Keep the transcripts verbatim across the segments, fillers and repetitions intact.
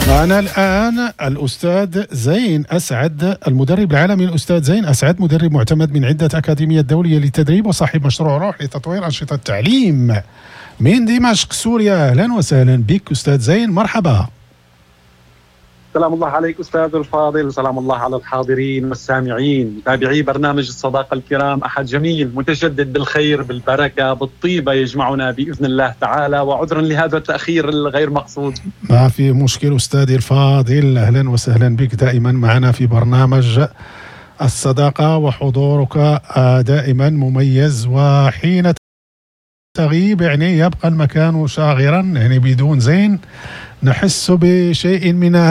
معنا الآن الأستاذ زين أسعد، المدرب العالمي الأستاذ زين أسعد، مدرب معتمد من عدة أكاديميات دولية للتدريب وصاحب مشروع روح لتطوير أنشطة التعليم من دمشق سوريا. أهلا وسهلا بك أستاذ زين، مرحبا. سلام الله عليك أستاذ الفاضل، سلام الله على الحاضرين والسامعين متابعي برنامج الصداقة الكرام. أحد جميل متجدد بالخير بالبركة بالطيبة يجمعنا بإذن الله تعالى، وعذرا لهذا التأخير الغير مقصود. ما في مشكل أستاذي الفاضل، أهلا وسهلا بك دائما معنا في برنامج الصداقة، وحضورك دائما مميز، وحين تغيب يعني يبقى المكان شاغرا، يعني بدون زين نحس بشيء من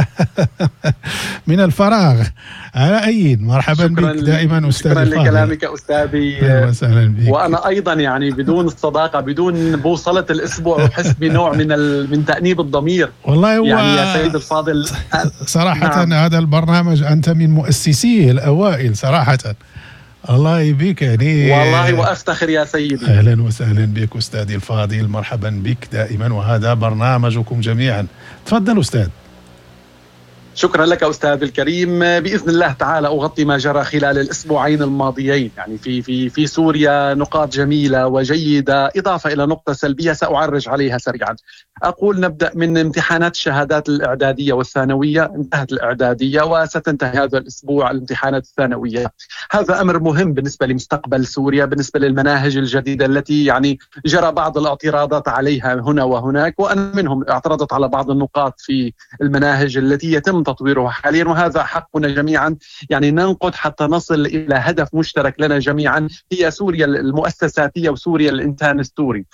من الفراغ. على أي مرحبا بك دائما أستاذ شكرا الفاضل. لكلامك أستاذي، وأنا أيضا يعني بدون الصداقة بدون بوصلة الأسبوع أحس بنوع من من تأنيب الضمير. والله هو يعني يا سيد الفاضل صراحة نعم. هذا البرنامج أنت من مؤسسيه الأوائل صراحة، الله يبيك يعني والله، وأفتخر يا سيدي. أهلا وسهلا بك أستاذي الفاضل، مرحبا بك دائما، وهذا برنامجكم جميعا. تفضل أستاذ. شكرا لك أستاذ الكريم. بإذن الله تعالى أغطي ما جرى خلال الأسبوعين الماضيين يعني في في في سوريا، نقاط جميلة وجيدة إضافة إلى نقطة سلبية سأعرج عليها سريعا. أقول نبدأ من امتحانات الشهادات الإعدادية والثانوية. انتهت الإعدادية وستنتهي هذا الأسبوع الامتحانات الثانوية. هذا أمر مهم بالنسبة لمستقبل سوريا، بالنسبة للمناهج الجديدة التي يعني جرى بعض الاعتراضات عليها هنا وهناك، وأنا منهم اعترضت على بعض النقاط في المناهج التي يتم تطويرها حاليا، وهذا حقنا جميعا يعني ننقد حتى نصل إلى هدف مشترك لنا جميعا، هي سوريا المؤسساتية وسوريا الإنسان السوري.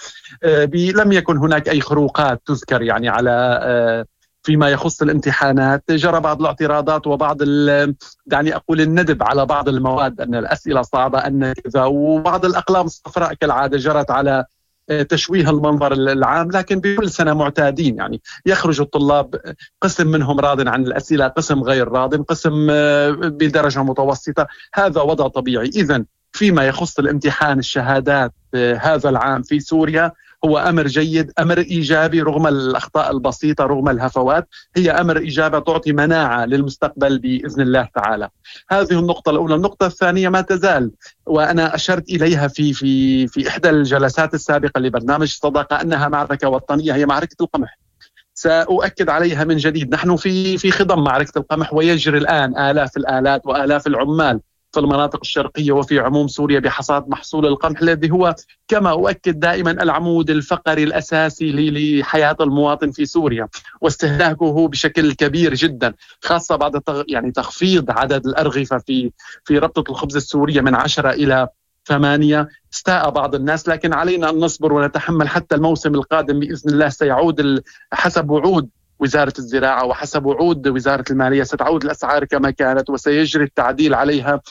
لم يكن هناك أي خروقات تذكر يعني على فيما يخص الامتحانات. جرى بعض الاعتراضات وبعض يعني أقول الندب على بعض المواد، أن الأسئلة صعبة أن كذا، وبعض الأقلام الصفراء كالعادة جرت على تشويه المنظر العام. لكن بكل سنة معتادين يعني يخرج الطلاب قسم منهم راض عن الأسئلة، قسم غير راض، قسم بدرجة متوسطة. هذا وضع طبيعي. إذن فيما يخص الامتحان الشهادات هذا العام في سوريا هو أمر جيد، أمر إيجابي رغم الأخطاء البسيطة، رغم الهفوات، هي أمر إيجابي تعطي مناعة للمستقبل بإذن الله تعالى. هذه النقطة الأولى. النقطة الثانية ما تزال وأنا أشرت إليها في في في إحدى الجلسات السابقة لبرنامج الصداقة أنها معركة وطنية، هي معركة القمح. سأؤكد عليها من جديد. نحن في في خضم معركة القمح، ويجري الآن آلاف الآلات وآلاف العمال في المناطق الشرقية وفي عموم سوريا بحصاد محصول القمح، الذي هو كما أؤكد دائما العمود الفقري الأساسي لحياة المواطن في سوريا، واستهلاكه بشكل كبير جدا، خاصة بعد يعني تخفيض عدد الأرغفة في في ربطة الخبز السورية من عشرة إلى ثمانية. استاء بعض الناس، لكن علينا أن نصبر ونتحمل حتى الموسم القادم بإذن الله. سيعود حسب وعود وزارة الزراعة وحسب وعود وزارة المالية، ستعود الأسعار كما كانت وسيجري التعديل عليها.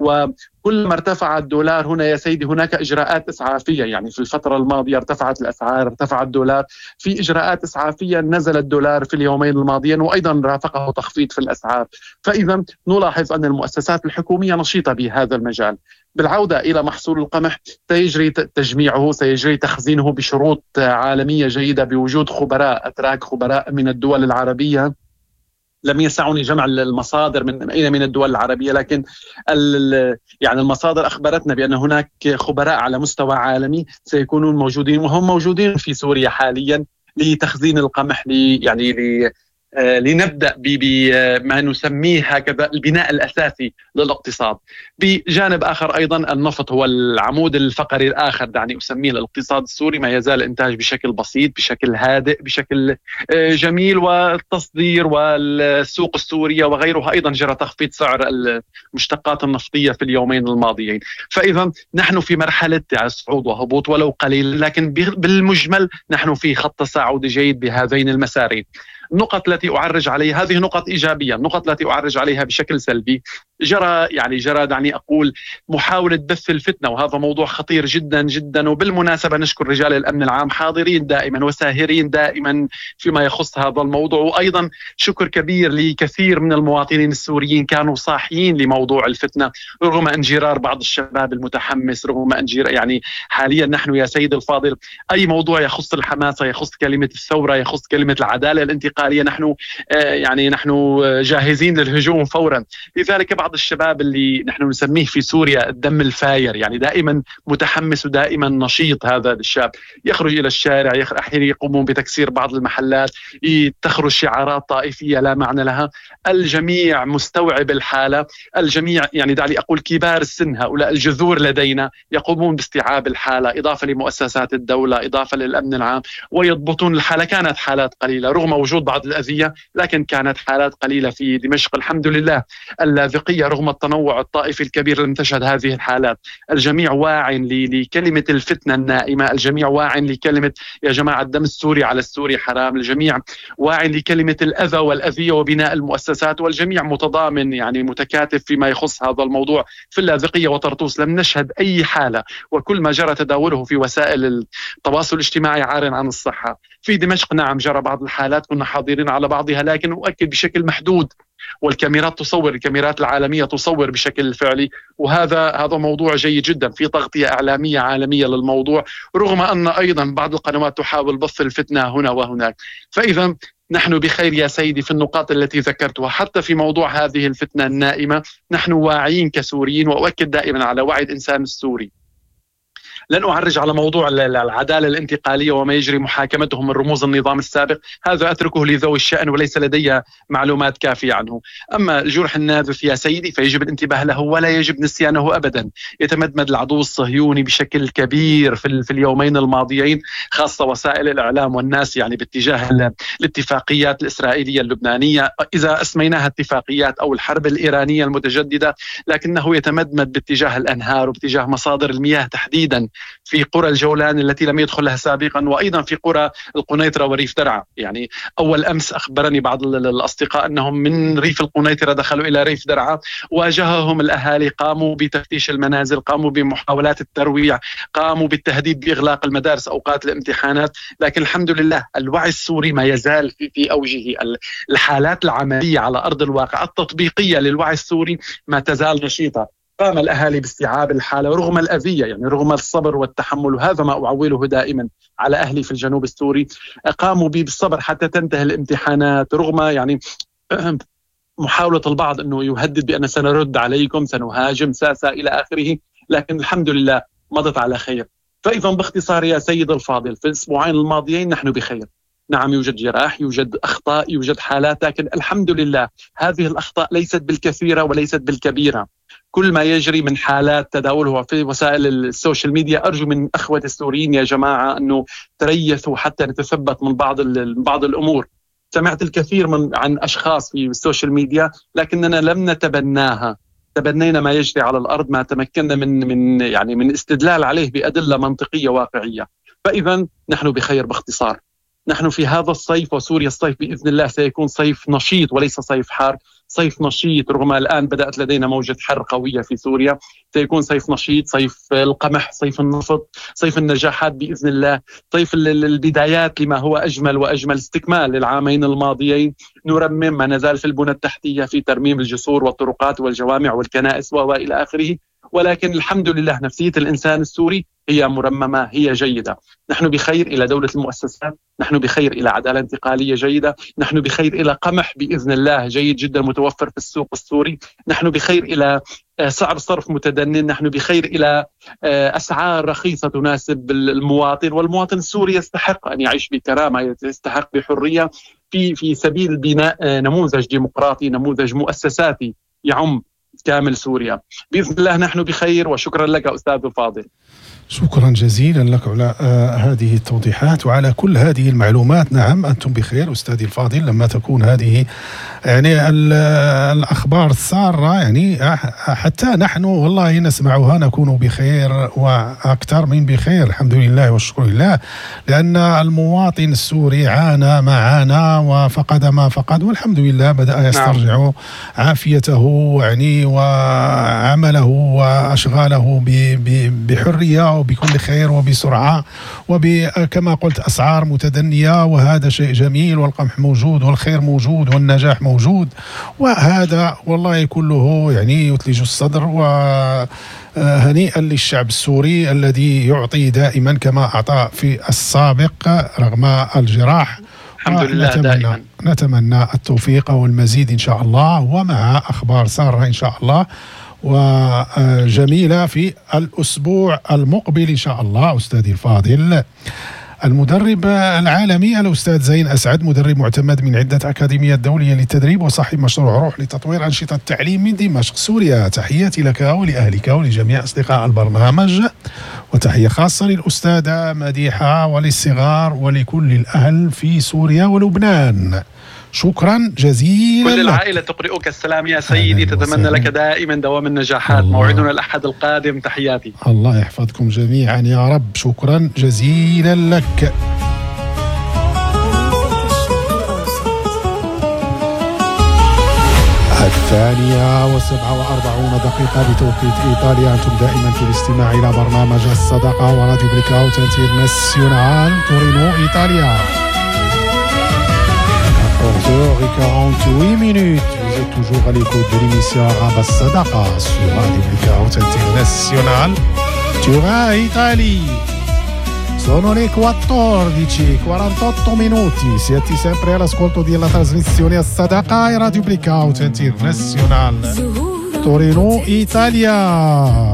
وكلما ارتفع الدولار هنا يا سيدي هناك إجراءات إسعافية، يعني في الفترة الماضية ارتفعت الأسعار، ارتفع الدولار، في إجراءات إسعافية، نزل الدولار في اليومين الماضيين وأيضا رافقه تخفيض في الأسعار. فإذا نلاحظ أن المؤسسات الحكومية نشيطة بهذا المجال. بالعودة إلى محصول القمح، سيجري تجميعه، سيجري تخزينه بشروط عالمية جيدة بوجود خبراء أتراك، خبراء من الدول العربية. لم يسعني جمع المصادر من أين من الدول العربية، لكن يعني المصادر أخبرتنا بأن هناك خبراء على مستوى عالمي سيكونون موجودين، وهم موجودين في سوريا حاليا لتخزين القمح، لي يعني لي لنبدأ بما نسميه هكذا البناء الأساسي للاقتصاد. بجانب آخر أيضا النفط هو العمود الفقري الآخر، دعني أسميه الاقتصاد السوري. ما يزال الإنتاج بشكل بسيط، بشكل هادئ، بشكل جميل، والتصدير والسوق السورية وغيرها أيضا جرى تخفيض سعر المشتقات النفطية في اليومين الماضيين. فإذا نحن في مرحلة صعود وهبوط ولو قليل، لكن بالمجمل نحن في خط تصاعد جيد بهذين المسارين. النقط التي أعرج عليها هذه نقط إيجابية. النقط التي أعرج عليها بشكل سلبي، جرى يعني جرى دعني أقول محاولة بث الفتنة، وهذا موضوع خطير جدا جدا. وبالمناسبة نشكر رجال الأمن العام حاضرين دائما وساهرين دائما فيما يخص هذا الموضوع، وأيضا شكر كبير لكثير من المواطنين السوريين كانوا صاحيين لموضوع الفتنة رغم انجرار بعض الشباب المتحمس، رغم انجرار يعني حاليا نحن يا سيد الفاضل أي موضوع يخص الحماسة، يخص كلمة الثورة، يخص كلمة العدالة الانتقالية، الانتقالية نحن يعني نحن جاهزين للهجوم فورا. لذلك بعض الشباب اللي نحن نسميه في سوريا الدم الفاير، يعني دائما متحمس ودائما نشيط، هذا الشاب يخرج إلى الشارع، أحيانا يقومون بتكسير بعض المحلات، تخرج شعارات طائفية لا معنى لها. الجميع مستوعب الحالة، الجميع يعني دعني أقول كبار السن هؤلاء الجذور لدينا يقومون باستيعاب الحالة، إضافة لمؤسسات الدولة، إضافة للأمن العام، ويضبطون الحالة. كانت حالات قليلة رغم وجود بعض الأذية، لكن كانت حالات قليلة في دمشق الحمد لله. اللاذقية رغم التنوع الطائفي الكبير لم تشهد هذه الحالات. الجميع واع لكلمة الفتنة النائمة، الجميع واع لكلمة يا جماعة الدم السوري على السوري حرام، الجميع واع لكلمة الأذى والأذية وبناء المؤسسات، والجميع متضامن يعني متكاتف فيما يخص هذا الموضوع. في اللاذقية وطرطوس لم نشهد أي حالة، وكل ما جرى تداوله في وسائل التواصل الاجتماعي عار عن الصحة. في دمشق نعم جرى بعض الحالات، كنا حاضرين على بعضها، لكن أؤكد بشكل محدود، والكاميرات تصور، الكاميرات العالمية تصور بشكل فعلي، وهذا هذا موضوع جيد جدا. في تغطية إعلامية عالمية للموضوع، رغم أن أيضا بعض القنوات تحاول بث الفتنة هنا وهناك. فإذا نحن بخير يا سيدي في النقاط التي ذكرتها، حتى في موضوع هذه الفتنة النائمة نحن واعيين كسوريين، وأؤكد دائما على وعي الإنسان السوري. لن أعرج على موضوع العدالة الانتقالية وما يجري محاكمتهم من رموز النظام السابق، هذا أتركه لذوي الشأن وليس لدي معلومات كافية عنه. أما الجرح النازف يا سيدي فيجب الانتباه له ولا يجب نسيانه أبدا. يتمدمد العدو الصهيوني بشكل كبير في, في اليومين الماضيين، خاصة وسائل الإعلام والناس يعني باتجاه الاتفاقيات الإسرائيلية اللبنانية، إذا أسميناها اتفاقيات أو الحرب الإيرانية المتجددة، لكنه يتمدمد باتجاه الأنهار وباتجاه مصادر المياه تحديدا في قرى الجولان التي لم يدخلها سابقا، وأيضا في قرى القنيطرة وريف درعا. يعني أول أمس أخبرني بعض الأصدقاء أنهم من ريف القنيطرة دخلوا إلى ريف درعا، واجههم الأهالي، قاموا بتفتيش المنازل، قاموا بمحاولات الترويع، قاموا بالتهديد بإغلاق المدارس أوقات الامتحانات. لكن الحمد لله الوعي السوري ما يزال في, في أوجه. الحالات العملية على أرض الواقع التطبيقية للوعي السوري ما تزال نشيطة. قام الأهالي باستيعاب الحالة رغم الأذية، يعني رغم الصبر والتحمل، وهذا ما أعوله دائما على أهلي في الجنوب السوري. قاموا بالصبر حتى تنتهي الامتحانات، رغم يعني محاولة البعض أنه يهدد بأن سنرد عليكم، سنهاجم، ساسا إلى آخره، لكن الحمد لله مضت على خير. فإذا باختصار يا سيد الفاضل، في الأسبوعين الماضيين نحن بخير. نعم يوجد جراح، يوجد أخطاء، يوجد حالات، لكن الحمد لله هذه الأخطاء ليست بالكثيرة وليست بالكبيرة. كل ما يجري من حالات تداولها في وسائل السوشيال ميديا، أرجو من أخوة السوريين يا جماعة أنه تريثوا حتى نتثبت من بعض بعض الأمور. سمعت الكثير من عن أشخاص في السوشيال ميديا لكننا لم نتبناها، تبنينا ما يجري على الأرض، ما تمكنا من من يعني من استدلال عليه بأدلة منطقية واقعية. فإذا نحن بخير باختصار. نحن في هذا الصيف، وسوريا الصيف بإذن الله سيكون صيف نشيط وليس صيف حار، صيف نشيط رغم الآن بدأت لدينا موجة حر قوية في سوريا. سيكون صيف نشيط، صيف القمح، صيف النفط، صيف النجاحات بإذن الله، صيف البدايات لما هو أجمل وأجمل، استكمال للعامين الماضيين. نرمم ما نزال في البنى التحتية، في ترميم الجسور والطرقات والجوامع والكنائس وإلى آخره، ولكن الحمد لله نفسية الإنسان السوري هي مرممة، هي جيدة. نحن بخير إلى دولة المؤسسات، نحن بخير إلى عدالة انتقالية جيدة، نحن بخير إلى قمح بإذن الله جيد جدا متوفر في السوق السوري، نحن بخير إلى سعر صرف متدنين، نحن بخير إلى أسعار رخيصة تناسب المواطن. والمواطن السوري يستحق أن يعيش بكرامة، يستحق بحرية في في سبيل بناء نموذج ديمقراطي، نموذج مؤسساتي يعم كامل سوريا. بإذن الله نحن بخير، وشكرا لك أستاذ الفاضل. شكرا جزيلا لك على آه هذه التوضيحات وعلى كل هذه المعلومات. نعم أنتم بخير أستاذي الفاضل، لما تكون هذه يعني الأخبار السارة يعني حتى نحن والله نسمعها نكون بخير وأكثر من بخير، الحمد لله والشكر لله، لأن المواطن السوري عانى ما عانى وفقد ما فقد، والحمد لله بدأ يسترجع عافيته يعني وعمله وأشغاله بحرية وبكل خير وبسرعة وكما قلت أسعار متدنية، وهذا شيء جميل، والقمح موجود والخير موجود والنجاح موجود، وهذا والله كله يعني يثلج الصدر. وهنيئا للشعب السوري الذي يعطي دائما كما أعطى في السابق رغم الجراح الحمد لله نتمنى دائما. نتمنى التوفيق والمزيد إن شاء الله، ومع أخبار سارة إن شاء الله وجميلة في الأسبوع المقبل إن شاء الله. أستاذي الفاضل المدرب العالمي الأستاذ زين أسعد، مدرب معتمد من عدة أكاديميات دولية للتدريب وصاحب مشروع روح لتطوير أنشطة التعليم من دمشق سوريا. تحياتي لك ولأهلك ولجميع أصدقاء البرنامج، وتحية خاصة للأستاذة مديحة وللصغار ولكل الأهل في سوريا ولبنان. شكرا جزيلا. كل العائلة تقرئك السلام يا سيدي، تتمنى لك دائما دوام النجاحات. الله. موعدنا الأحد القادم، تحياتي. الله يحفظكم جميعا يا رب. شكرا جزيلا لك. الثانية وسبعة وأربعون دقيقة بتوقيت إيطاليا. أنتم دائما في الاستماع إلى برنامج الصداقة وراديو بريكاوت انترناسيونال تورينو إيطاليا. quatorze heures quarante-huit minutes. Vous êtes toujours à l'écoute de l'émission Araba Sadaqa sur Radio Blackout International Tura Italia. Sono le quattordici e quarantotto minuti. Siete sempre all'ascolto della trasmissione a Sadaqa e Radio Blackout International Torino Italia.